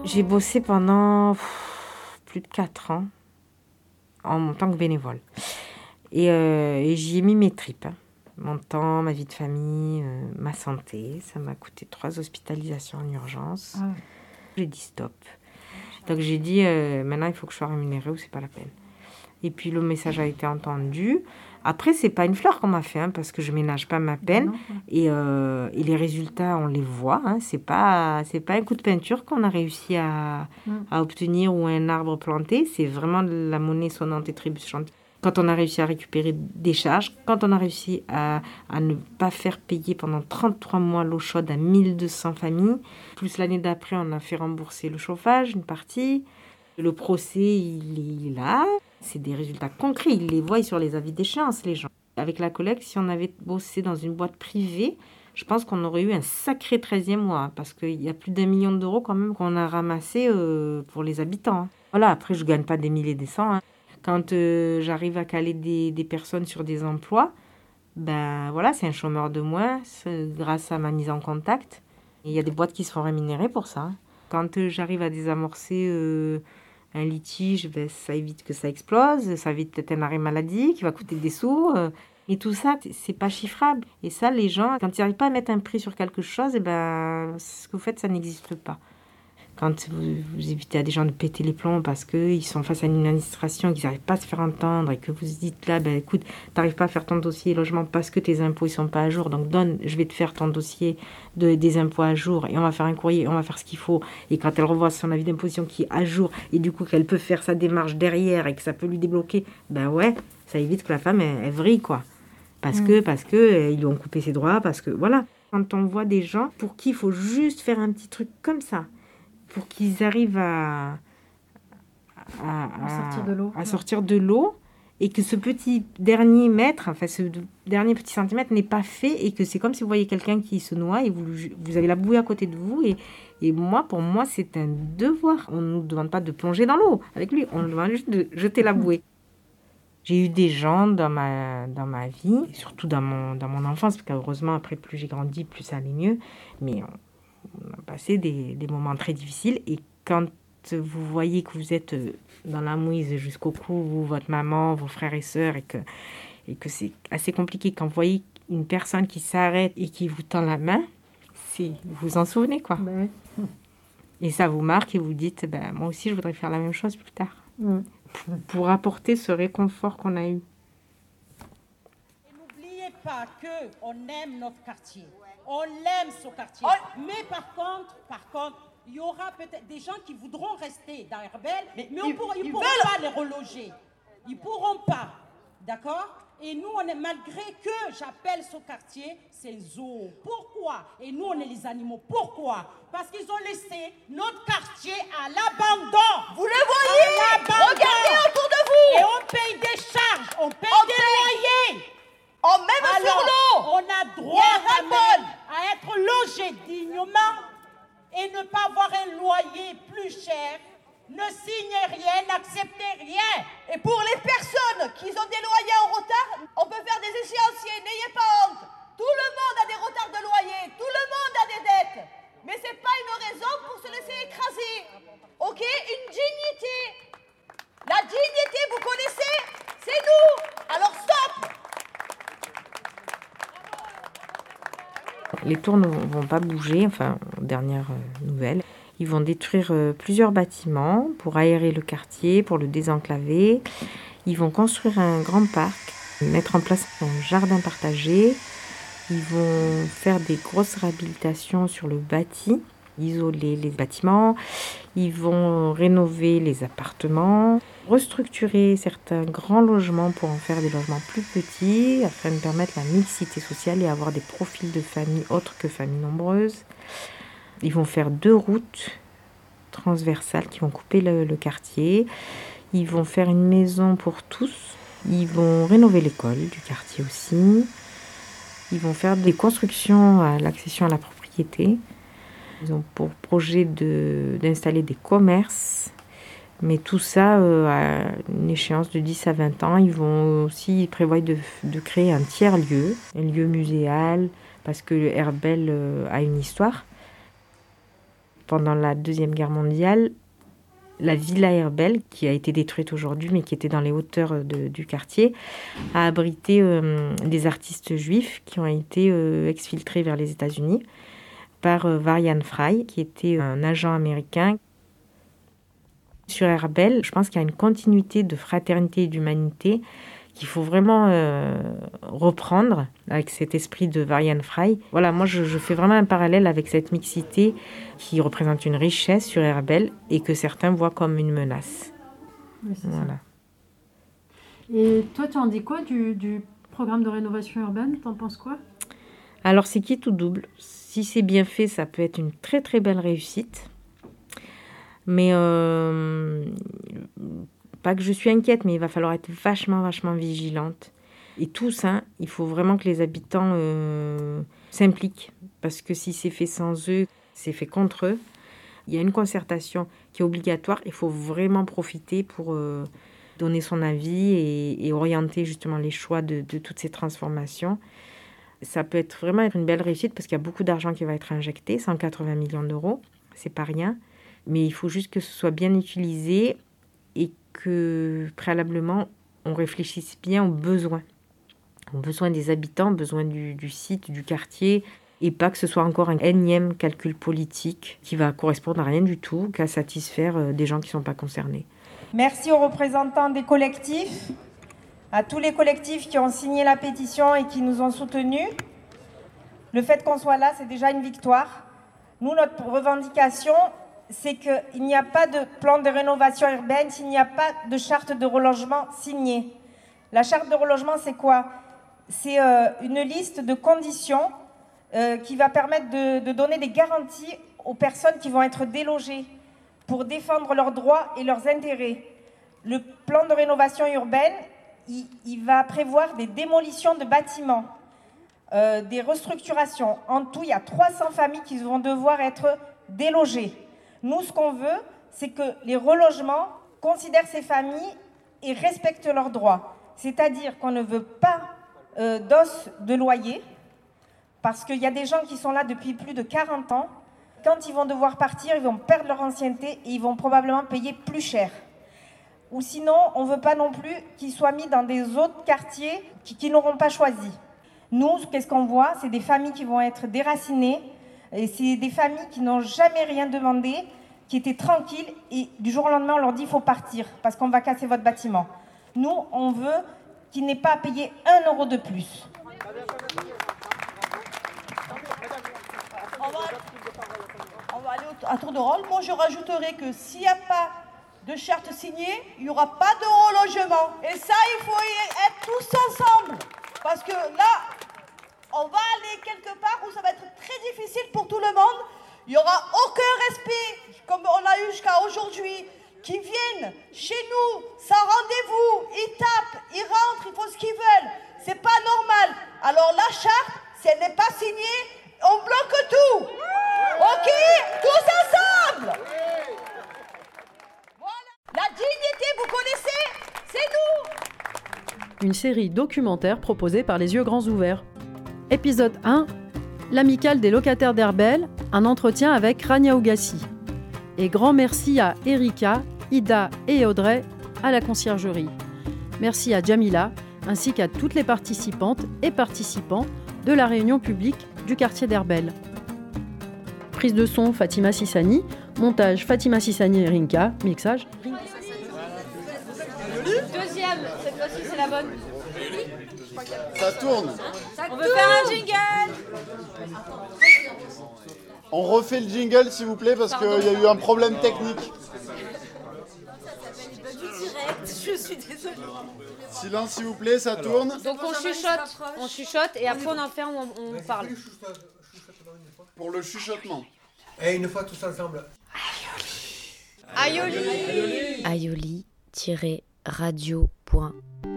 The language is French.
J'ai bossé pendant plus de 4 ans en tant que bénévole. Et j'y ai mis mes tripes, hein. Mon temps, ma vie de famille, ma santé. Ça m'a coûté 3 hospitalisations en urgence. Ah. J'ai dit stop. Donc j'ai dit, maintenant il faut que je sois rémunérée ou c'est pas la peine. Et puis le message a été entendu. Après, c'est pas une fleur qu'on m'a fait, hein, parce que je ménage pas ma peine. Et les résultats, on les voit. Hein. C'est pas un coup de peinture qu'on a réussi à obtenir ou un arbre planté. C'est vraiment de la monnaie sonnante et trébuchante. Quand on a réussi à récupérer des charges, quand on a réussi à ne pas faire payer pendant 33 mois l'eau chaude à 1200 familles, plus l'année d'après, on a fait rembourser le chauffage, une partie. Le procès, il est là. C'est des résultats concrets. Ils les voient sur les avis d'échéance, les gens. Avec la collecte, si on avait bossé dans une boîte privée, je pense qu'on aurait eu un sacré 13e mois, hein, parce qu'il y a plus d'1 million d'euros quand même qu'on a ramassé pour les habitants. Hein. Voilà, après, je ne gagne pas des milliers et des cents. Hein. Quand j'arrive à caler des personnes sur des emplois, ben voilà, c'est un chômeur de moins grâce à ma mise en contact. Il y a des boîtes qui se font rémunérer pour ça. Hein. Quand j'arrive à désamorcer un litige, ben, ça évite que ça explose, ça évite peut-être un arrêt maladie qui va coûter des sous. Et tout ça, c'est pas chiffrable. Et ça, les gens, quand ils n'arrivent pas à mettre un prix sur quelque chose, et ben, ce que vous faites, ça n'existe pas. Quand vous évitez à des gens de péter les plombs parce qu'ils sont face à une administration, qu'ils n'arrivent pas à se faire entendre et que vous dites là, ben écoute, tu n'arrives pas à faire ton dossier logement parce que tes impôts ne sont pas à jour, donc je vais te faire ton dossier des impôts à jour et on va faire un courrier, on va faire ce qu'il faut. Et quand elle revoit son avis d'imposition qui est à jour et du coup qu'elle peut faire sa démarche derrière et que ça peut lui débloquer, ben ouais, ça évite que la femme, elle vrille quoi. Parce que ils lui ont coupé ses droits, parce que voilà. Quand on voit des gens pour qui il faut juste faire un petit truc comme ça, pour qu'ils arrivent à sortir de l'eau et que ce petit dernier mètre, enfin ce dernier petit centimètre n'est pas fait et que c'est comme si vous voyez quelqu'un qui se noie et vous avez la bouée à côté de vous et pour moi, c'est un devoir. On ne nous demande pas de plonger dans l'eau avec lui, on nous demande juste de jeter la bouée. J'ai eu des gens dans ma vie, surtout dans mon enfance, parce qu'heureusement, après, plus j'ai grandi, plus ça allait mieux, mais on a passé des moments très difficiles et quand vous voyez que vous êtes dans la mouise jusqu'au cou, vous, votre maman, vos frères et sœurs, et que c'est assez compliqué, quand vous voyez une personne qui s'arrête et qui vous tend la main, vous vous en souvenez, quoi. Ben. Et ça vous marque et vous dites, ben, moi aussi, je voudrais faire la même chose plus tard. Pour apporter ce réconfort qu'on a eu. Et n'oubliez pas qu'on aime notre quartier. On aime ce quartier. Mais par contre, il y aura peut-être des gens qui voudront rester dans Herbel, mais ils ne pourront pas les reloger. Ils ne pourront pas. D'accord? Et nous, malgré que j'appelle ce quartier, c'est zoo. Pourquoi? Et nous, on est les animaux. Pourquoi? Parce qu'ils ont laissé notre quartier à l'abandon. Vous le voyez? Regardez autour de vous. Et on paye des charges, on paye des loyers. Même sur l'eau. On a droit à être logé dignement et ne pas avoir un loyer plus cher. Ne signez rien, n'acceptez rien. Et pour les personnes qui ont des loyers en retard, on peut faire des échéanciers, n'ayez pas honte. Tout le monde a des retards de loyer, tout le monde a des dettes. Mais c'est pas une raison pour se laisser écraser. Ok? Une dignité. La dignité, vous connaissez? C'est nous. Alors stop. Les tours ne vont pas bouger, enfin, dernière nouvelle. Ils vont détruire plusieurs bâtiments pour aérer le quartier, pour le désenclaver. Ils vont construire un grand parc, mettre en place un jardin partagé. Ils vont faire des grosses réhabilitations sur le bâti, isoler les bâtiments. Ils vont rénover les appartements, restructurer certains grands logements pour en faire des logements plus petits, afin de permettre la mixité sociale et avoir des profils de familles autres que familles nombreuses. Ils vont faire 2 routes transversales qui vont couper le quartier. Ils vont faire une maison pour tous. Ils vont rénover l'école du quartier aussi. Ils vont faire des constructions à l'accession à la propriété. Ils ont pour projet d'installer des commerces. Mais tout ça à une échéance de 10 à 20 ans. Ils vont aussi prévoir de créer un tiers-lieu, un lieu muséal, parce que Herbel a une histoire. pendant la Deuxième Guerre mondiale, la Villa Herbel, qui a été détruite aujourd'hui, mais qui était dans les hauteurs du quartier, a abrité des artistes juifs qui ont été exfiltrés vers les États-Unis par Varian Fry, qui était un agent américain. Sur Herbel, je pense qu'il y a une continuité de fraternité et d'humanité qu'il faut vraiment reprendre avec cet esprit de Varian Fry. Voilà, moi je fais vraiment un parallèle avec cette mixité qui représente une richesse sur Herbel et que certains voient comme une menace. Oui, c'est voilà. Ça. Et toi, tu en dis quoi du programme de rénovation urbaine ? T'en penses quoi ? Alors c'est qui tout double. Si c'est bien fait, ça peut être une très très belle réussite. Mais pas que je suis inquiète, mais il va falloir être vachement vigilante. Et tous, il faut vraiment que les habitants s'impliquent. Parce que si c'est fait sans eux, c'est fait contre eux. Il y a une concertation qui est obligatoire. Il faut vraiment profiter pour donner son avis et orienter justement les choix de toutes ces transformations. Ça peut vraiment être une belle réussite parce qu'il y a beaucoup d'argent qui va être injecté, 180 millions d'euros, c'est pas rien. Mais il faut juste que ce soit bien utilisé et que préalablement, on réfléchisse bien aux besoins des habitants, aux besoins du site, du quartier, et pas que ce soit encore un énième calcul politique qui va correspondre à rien du tout, qu'à satisfaire des gens qui ne sont pas concernés. Merci aux représentants des collectifs, à tous les collectifs qui ont signé la pétition et qui nous ont soutenus. Le fait qu'on soit là, c'est déjà une victoire. Nous, notre revendication, c'est qu'il n'y a pas de plan de rénovation urbaine s'il n'y a pas de charte de relogement signée. La charte de relogement, c'est quoi ? C'est une liste de conditions qui va permettre de donner des garanties aux personnes qui vont être délogées pour défendre leurs droits et leurs intérêts. Le plan de rénovation urbaine, il va prévoir des démolitions de bâtiments, des restructurations. En tout, il y a 300 familles qui vont devoir être délogées. Nous, ce qu'on veut, c'est que les relogements considèrent ces familles et respectent leurs droits. C'est-à-dire qu'on ne veut pas d'os de loyer, parce qu'il y a des gens qui sont là depuis plus de 40 ans. Quand ils vont devoir partir, ils vont perdre leur ancienneté et ils vont probablement payer plus cher. Ou sinon, on ne veut pas non plus qu'ils soient mis dans des autres quartiers qui n'auront pas choisi. Nous, qu'est-ce qu'on voit ? C'est des familles qui vont être déracinées, et c'est des familles qui n'ont jamais rien demandé, qui étaient tranquilles, et du jour au lendemain, on leur dit « il faut partir, parce qu'on va casser votre bâtiment ». Nous, on veut qu'ils n'aient pas à payer 1 euro de plus. On va aller à tour de rôle. Moi, je rajouterai que s'il n'y a pas de charte signée, il n'y aura pas de relogement. Et ça, il faut y être tous ensemble. Parce que là, on va aller quelque part où ça va être très difficile pour tout le monde. Il n'y aura aucun respect, comme on a eu jusqu'à aujourd'hui, qui viennent chez nous, sans rendez-vous, ils tapent, ils rentrent, ils font ce qu'ils veulent. C'est pas normal. Alors la charte, si elle n'est pas signée, on bloque tout. Ok ? Tous ensemble. Voilà. La dignité, vous connaissez ? C'est nous. Une série documentaire proposée par Les Yeux Grands Ouverts. Épisode 1, l'amicale des locataires d'Herbel, un entretien avec Rania Ougassi. Et grand merci à Erika, Ida et Audrey à la conciergerie. Merci à Jamila, ainsi qu'à toutes les participantes et participants de la réunion publique du quartier d'Herbel. Prise de son Fatima Sissani, montage Fatima Sissani et Rinka, mixage. Deuxième, cette fois-ci c'est la bonne. Ça tourne. On veut faire un jingle. On refait le jingle s'il vous plaît parce qu'il y a eu un problème technique. Je suis désolée. Silence s'il vous plaît, ça tourne. Donc on chuchote et après on en fait, on parle. Pour le chuchotement. Et une fois tous ensemble. Aioli. Aioli-radio.com